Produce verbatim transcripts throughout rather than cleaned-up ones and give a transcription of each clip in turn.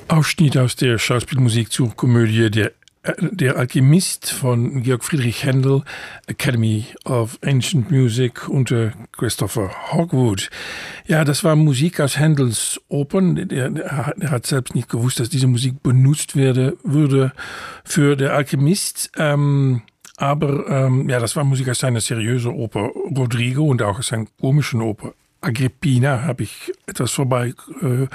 Ausschnitt aus der Schauspielmusik zur Komödie Der, der Alchemist von Georg Friedrich Händel, Academy of Ancient Music unter Christopher Hogwood. Ja, das war Musik aus Händels Opern. Der, der, der hat selbst nicht gewusst, dass diese Musik benutzt werde, würde für Der Alchemist. Ähm, aber ähm, ja, das war Musik aus seiner seriösen Oper Rodrigo und auch aus seiner komischen Oper Agrippina, habe ich etwas vorbei äh, äh,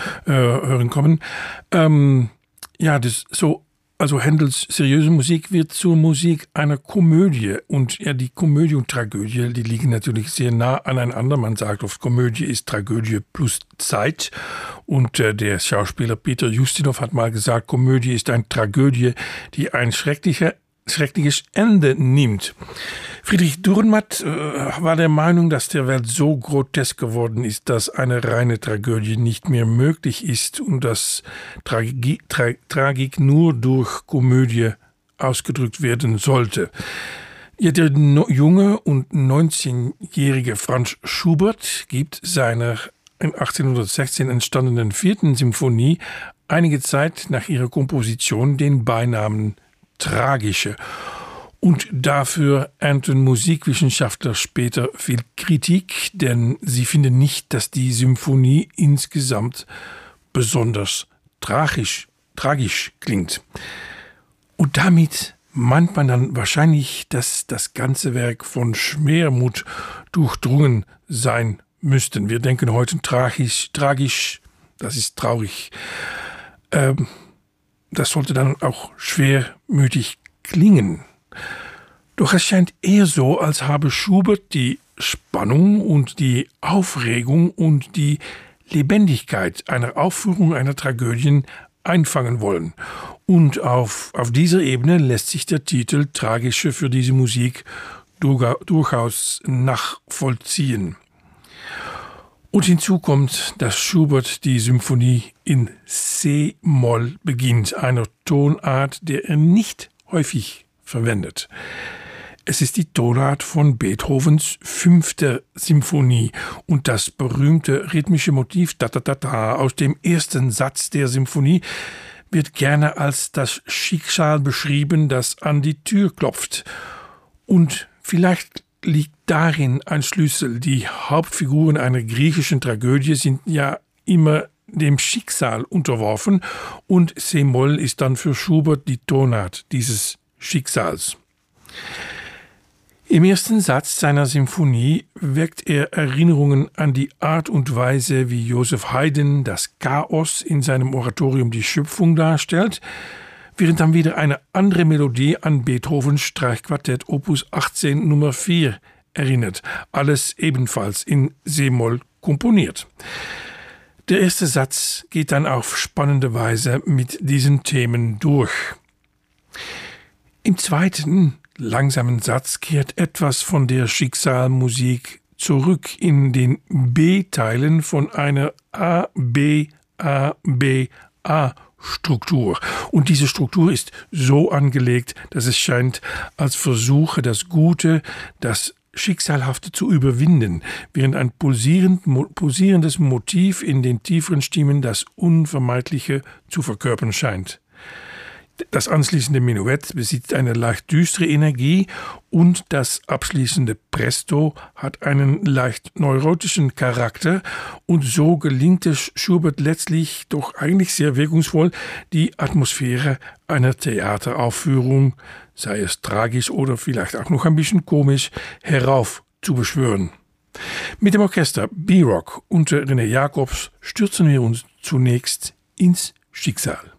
hören kommen. Ähm, ja, das so, also Händels seriöse Musik wird zur Musik einer Komödie. Und ja, die Komödie und Tragödie, die liegen natürlich sehr nah aneinander. Man sagt oft, Komödie ist Tragödie plus Zeit. Und äh, der Schauspieler Peter Ustinov hat mal gesagt, Komödie ist eine Tragödie, die ein schrecklicher schreckliches Ende nimmt. Friedrich Dürrenmatt äh, war der Meinung, dass der Welt so grotesk geworden ist, dass eine reine Tragödie nicht mehr möglich ist und dass Tragi- Tra- Tragik nur durch Komödie ausgedrückt werden sollte. Ja, der no- junge und neunzehnjährige Franz Schubert gibt seiner in achtzehnhundertsechzehn entstandenen vierten Symphonie einige Zeit nach ihrer Komposition den Beinamen Tragische. Und dafür ernten Musikwissenschaftler später viel Kritik, denn sie finden nicht, dass die Symphonie insgesamt besonders tragisch, tragisch klingt. Und damit meint man dann wahrscheinlich, dass das ganze Werk von Schwermut durchdrungen sein müsste. Wir denken heute tragisch, tragisch, das ist traurig. Ähm, Das sollte dann auch schwermütig klingen. Doch es scheint eher so, als habe Schubert die Spannung und die Aufregung und die Lebendigkeit einer Aufführung einer Tragödie einfangen wollen. Und auf, auf dieser Ebene lässt sich der Titel Tragische für diese Musik durchaus nachvollziehen. Und hinzu kommt, dass Schubert die Symphonie in C-Moll beginnt, einer Tonart, der er nicht häufig verwendet. Es ist die Tonart von Beethovens fünfter Symphonie und das berühmte rhythmische Motiv Da-da-da-da aus dem ersten Satz der Symphonie wird gerne als das Schicksal beschrieben, das an die Tür klopft. Und vielleicht liegt darin ein Schlüssel. Die Hauptfiguren einer griechischen Tragödie sind ja immer dem Schicksal unterworfen und C-Moll ist dann für Schubert die Tonart dieses Schicksals. Im ersten Satz seiner Symphonie weckt er Erinnerungen an die Art und Weise, wie Joseph Haydn das Chaos in seinem Oratorium Die Schöpfung darstellt, während dann wieder eine andere Melodie an Beethovens Streichquartett Opus achtzehn Nummer vier erinnert. Alles ebenfalls in C-Moll komponiert. Der erste Satz geht dann auf spannende Weise mit diesen Themen durch. Im zweiten, langsamen Satz kehrt etwas von der Schicksalmusik zurück in den B-Teilen von einer A B A B A Struktur. Und diese Struktur ist so angelegt, dass es scheint, als versuche das Gute, das Schicksalhafte zu überwinden, während ein pulsierend, pulsierendes Motiv in den tieferen Stimmen das Unvermeidliche zu verkörpern scheint. Das anschließende Menuett besitzt eine leicht düstere Energie und das abschließende Presto hat einen leicht neurotischen Charakter und so gelingt es Schubert letztlich doch eigentlich sehr wirkungsvoll, die Atmosphäre einer Theateraufführung, sei es tragisch oder vielleicht auch noch ein bisschen komisch, heraufzubeschwören. Mit dem Orchester B-Rock unter René Jacobs stürzen wir uns zunächst ins Schicksal.